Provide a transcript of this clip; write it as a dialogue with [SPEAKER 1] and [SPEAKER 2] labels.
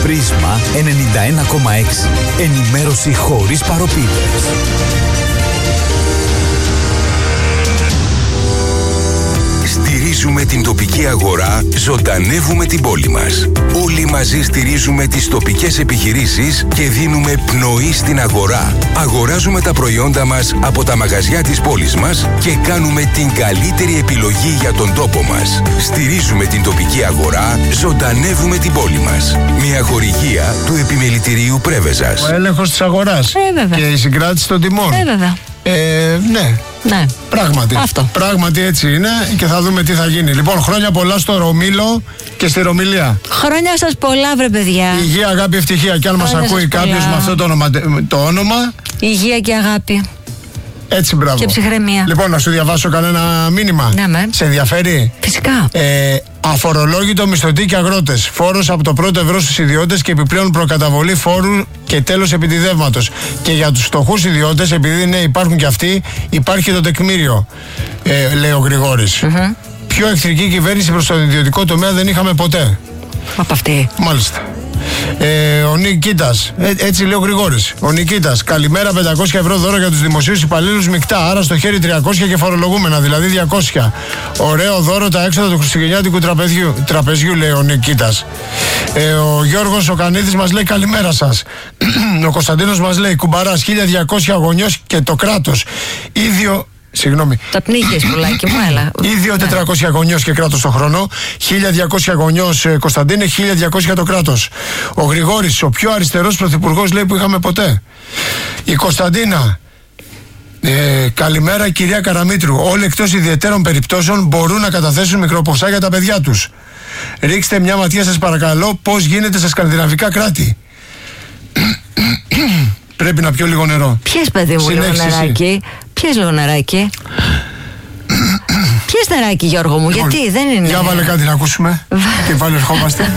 [SPEAKER 1] Πρίσμα 91,6. Ενημέρωση χωρίς παροπίδες.
[SPEAKER 2] Στηρίζουμε την τοπική αγορά, ζωντανεύουμε την πόλη μας. Όλοι μαζί στηρίζουμε τις τοπικές επιχειρήσεις και δίνουμε πνοή στην αγορά. Αγοράζουμε τα προϊόντα μας από τα μαγαζιά της πόλης μας και κάνουμε την καλύτερη επιλογή για τον τόπο μας. Στηρίζουμε την τοπική αγορά, ζωντανεύουμε την πόλη μας. Μια χορηγία του Επιμελητηρίου Πρέβεζας.
[SPEAKER 3] Ο έλεγχος της αγοράς και η συγκράτηση των τιμών. Ναι. Πράγματι.
[SPEAKER 4] Αυτό.
[SPEAKER 3] Πράγματι έτσι είναι και θα δούμε τι θα γίνει. Λοιπόν, χρόνια πολλά στο Ρωμήλο και στη Ρωμιλία.
[SPEAKER 4] Χρόνια σας πολλά, βρε παιδιά.
[SPEAKER 3] Υγεία, αγάπη, ευτυχία. Και αν μας ακούει κάποιος με αυτό το όνομα.
[SPEAKER 4] Υγεία και αγάπη.
[SPEAKER 3] Έτσι, μπράβο.
[SPEAKER 4] Και ψυχραιμία.
[SPEAKER 3] Λοιπόν, να σου διαβάσω κανένα μήνυμα.
[SPEAKER 4] Ναι,
[SPEAKER 3] Σε ενδιαφέρει?
[SPEAKER 4] Φυσικά.
[SPEAKER 3] Αφορολόγητο μισθωτοί και αγρότες. Φόρος από το πρώτο ευρώ στους ιδιώτες και επιπλέον προκαταβολή φόρου και τέλος επιτιδεύματος. Και για τους φτωχούς ιδιώτες, επειδή ναι, υπάρχουν και αυτοί, υπάρχει το τεκμήριο, λέει ο Γρηγόρης. Πιο εχθρική κυβέρνηση προς τον ιδιωτικό τομέα δεν είχαμε ποτέ.
[SPEAKER 4] Από αυτή.
[SPEAKER 3] Μάλιστα. Ο Νικήτας, έτσι λέει ο Γρηγόρης. Ο Νικήτας, καλημέρα, 500 ευρώ δώρο για τους δημοσίους υπαλλήλους μεικτά. Άρα στο χέρι 300 και φορολογούμενα, δηλαδή 200. Ωραίο δώρο τα έξοδα του χριστουγεννιάτικου τραπεζιού, λέει ο Νικήτας. Ο Γιώργος ο Κανίδης μας λέει καλημέρα σας. Ο Κωνσταντίνος μας λέει κουμπαράς, 1200 αγωνιός και το κράτος. Ίδιο. Συγγνώμη.
[SPEAKER 4] Τα πνίγες, πουλάκι μου, έλα.
[SPEAKER 3] Ίδιο 400 αγωνιός και κράτος το χρόνο. 1200 αγωνιός, Κωνσταντίνε, 1200 το κράτος. Ο Γρηγόρης, ο πιο αριστερός πρωθυπουργός, λέει, που είχαμε ποτέ. Η Κωνσταντίνα. Καλημέρα, κυρία Καραμήτρου. Όλοι εκτός ιδιαιτέρων περιπτώσεων μπορούν να καταθέσουν μικροποσά για τα παιδιά τους. Ρίξτε μια ματιά, σας παρακαλώ, πώς γίνεται στα σκανδιναβικά κράτη. Πρέπει να πιω λίγο νερό.
[SPEAKER 4] Πιες, παιδί μου, λίγο νεράκι. Πιες λίγο νεράκι. Πιες νεράκι, Γιώργο μου, γιατί δεν είναι.
[SPEAKER 3] Για βάλε κάτι να ακούσουμε. Και πάλι ερχόμαστε.